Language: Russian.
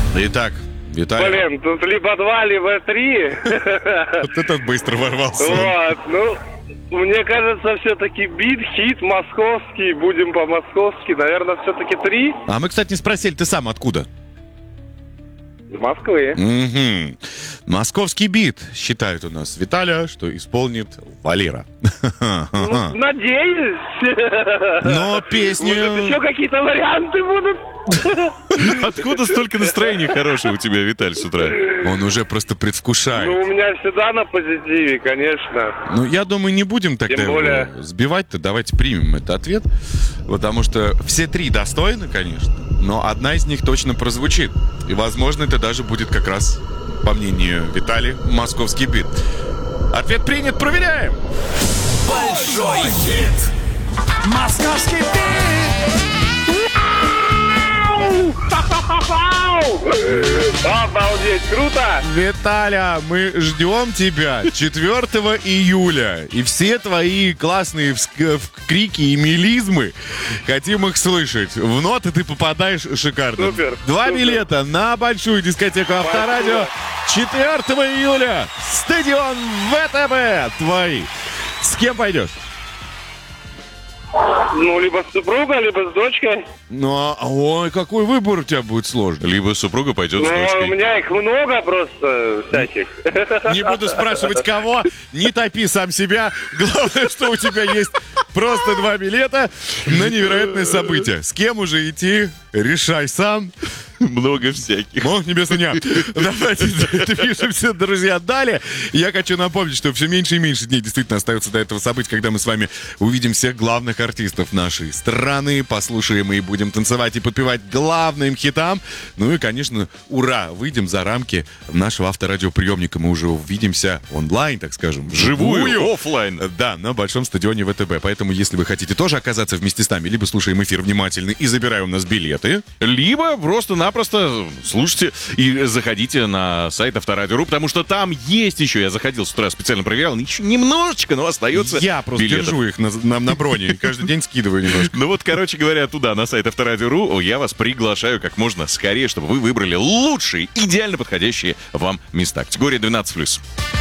Итак, Виталий. Блин, тут либо 2, либо 3. Вот этот быстро ворвался. Вот, ну, мне кажется, все-таки бит, хит московский. Будем по-московски. Наверное, все-таки 3. А мы, кстати, не спросили, ты сам откуда? Из Москвы. Угу. Московский бит, считают у нас Виталя, что исполнит Валера. Ну, надеюсь. Но песню... Может, еще какие-то варианты будут? Откуда столько настроения хорошего у тебя, Виталь, с утра? Он уже просто предвкушает. Ну, у меня всегда на позитиве, конечно. Ну, я думаю, не будем тогда Тем более... его сбивать-то. Давайте примем этот ответ. Потому что все 3 достойны, конечно, но одна из них точно прозвучит. И, возможно, это даже будет как раз, по мнению Виталия, московский бит. Ответ принят, проверяем! Большой хит. Московский бит. Обалдеть, круто! Виталя, мы ждем тебя 4 июля. И все твои классные крики и мелизмы, хотим их слышать. В ноты ты попадаешь шикарно. Супер, 2 супер. билета на большую дискотеку Авторадио 4 июля. Стадион ВТБ твои. С кем пойдешь? Ну, либо с супругой, либо с дочкой. Ну, ой, какой выбор у тебя будет сложный. Либо супруга пойдет с Ну, у дочкой. меня их много просто всяких. Не буду спрашивать, кого. Не топи сам себя. Главное, что у тебя есть просто 2 билета на невероятное событие. С кем уже идти, решай сам. Много всяких. Бог небесный не. Давайте движемся, друзья, далее. Я хочу напомнить, что все меньше и меньше дней действительно остается до этого события, когда мы с вами увидим всех главных артистов нашей страны, послушаем и будем танцевать и подпевать главным хитам. Ну и, конечно, ура, выйдем за рамки нашего авторадиоприемника. Мы уже увидимся онлайн, так скажем, Живую, оффлайн. Да, на большом стадионе ВТБ. Поэтому, если вы хотите тоже оказаться вместе с нами, либо слушаем эфир внимательно и забираем у нас билеты, Либо просто-напросто слушайте и заходите на сайт Авторадио.ру, потому что там есть еще, я заходил с утра, специально проверял, еще немножечко, но остается я просто билетов. держу их на броне. Каждый день скидываю немножко. Ну вот, короче говоря, туда, на сайт Авторадио.ру, я вас приглашаю как можно скорее, чтобы вы выбрали лучшие, идеально подходящие вам места. Категория 12+.